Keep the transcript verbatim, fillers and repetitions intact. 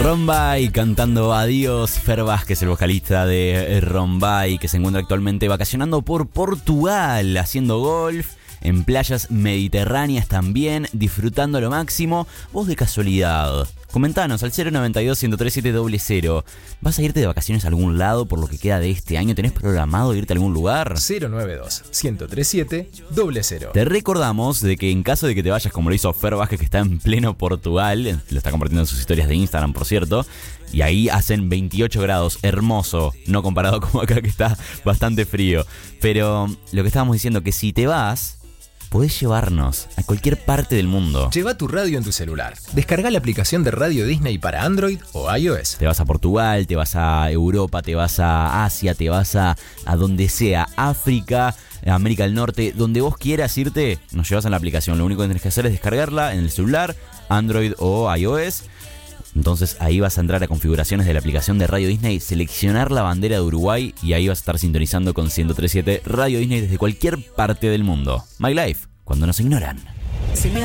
Rombay cantando adiós. Fer Vázquez, el vocalista de Rombay, que se encuentra actualmente vacacionando por Portugal, haciendo golf en playas mediterráneas también, disfrutando lo máximo. Vos de casualidad, comentanos al cero noventa y dos, ciento treinta y siete, cero cero. ¿Vas a irte de vacaciones a algún lado por lo que queda de este año? ¿Tenés programado irte a algún lugar? cero noventa y dos, ciento treinta y siete, cero cero. Te recordamos de que en caso de que te vayas, como lo hizo Fer Vázquez, que está en pleno Portugal, lo está compartiendo en sus historias de Instagram, por cierto, y ahí hacen veintiocho grados, hermoso, no comparado con acá que está bastante frío. Pero lo que estábamos diciendo, que si te vas, podés llevarnos a cualquier parte del mundo. Lleva tu radio en tu celular. Descarga la aplicación de Radio Disney para Android o iOS. Te vas a Portugal, te vas a Europa, te vas a Asia, te vas a, a donde sea, África, América del Norte, donde vos quieras irte, nos llevas en la aplicación. Lo único que tenés que hacer es descargarla en el celular, Android o iOS. Entonces ahí vas a entrar a configuraciones de la aplicación de Radio Disney, seleccionar la bandera de Uruguay y ahí vas a estar sintonizando con ciento treinta y siete Radio Disney desde cualquier parte del mundo. My Life, cuando nos ignoran.